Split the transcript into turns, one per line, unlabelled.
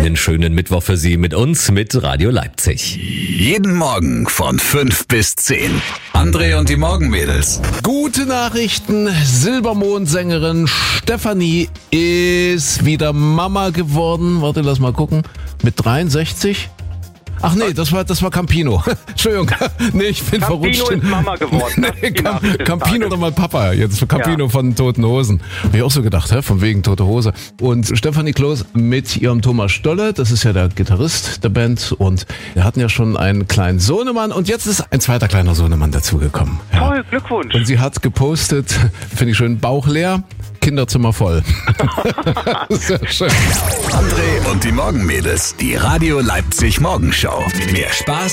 einen schönen Mittwoch für Sie mit uns, mit Radio Leipzig.
Jeden Morgen von 5 bis 10. André und die Morgenmädels.
Gute Nachrichten. Silbermondsängerin Stefanie ist wieder Mama geworden. Warte, lass mal gucken. Mit 63? Ach nee, das war Campino. Entschuldigung. Nee, ich bin verrutscht.
Campino ist Mama geworden.
Nee, Campino oder mal Papa. Jetzt Campino von Toten Hosen. Hab ich auch so gedacht, von wegen Tote Hose. Und Stefanie Kloß mit ihrem Thomas Stolle, das ist ja der Gitarrist der Band. Und wir hatten ja schon einen kleinen Sohnemann. Und jetzt ist ein zweiter kleiner Sohnemann dazugekommen. Ja.
Toll, Glückwunsch.
Und sie hat gepostet, finde ich schön, Bauch leer, Kinderzimmer voll. Sehr schön.
André und die Morgenmädels. Die Radio Leipzig Morgenshow. Mehr Spaß